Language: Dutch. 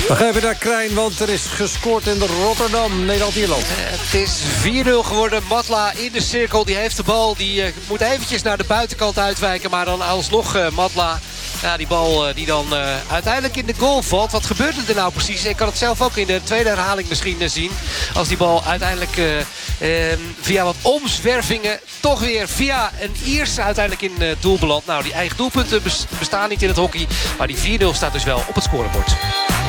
We gaan even naar Krijn, want er is gescoord in Rotterdam, Nederland-Ierland. Het is 4-0 geworden. Matla in de cirkel, die heeft de bal. Die moet eventjes naar de buitenkant uitwijken. Maar dan alsnog Matla. Ja, die bal die dan uiteindelijk in de goal valt. Wat gebeurde er nou precies? Ik kan het zelf ook in de tweede herhaling misschien zien. Als die bal uiteindelijk via wat omzwervingen toch weer via een Ierse uiteindelijk in het doel belandt. Nou, die eigen doelpunten bestaan niet in het hockey. Maar die 4-0 staat dus wel op het scorebord.